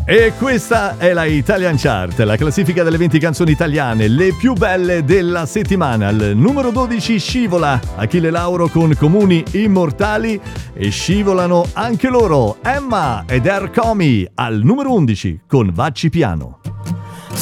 E questa è la Italian Chart, la classifica delle 20 canzoni italiane, le più belle della settimana. Al numero 12 scivola Achille Lauro con Comuni Immortali e scivolano anche loro Emma ed Ercomi al numero 11 con Vacci Piano.